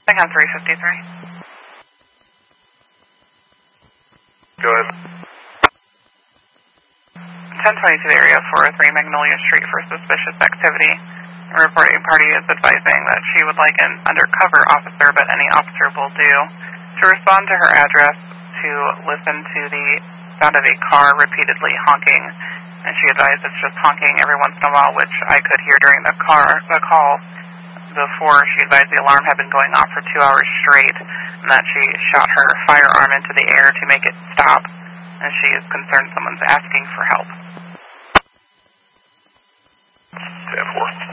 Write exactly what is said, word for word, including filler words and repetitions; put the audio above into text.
I think I'm three fifty-three. Go ahead. ten twenty-two area four oh three Magnolia Street for suspicious activity. A reporting party is advising that she would like an undercover officer, but any officer will do, to respond to her address to listen to the sound of a car repeatedly honking. And she advised it's just honking every once in a while, which I could hear during the car the call. Before, she advised the alarm had been going off for two hours straight, and that she shot her firearm into the air to make it stop, and she is concerned someone's asking for help. ten four.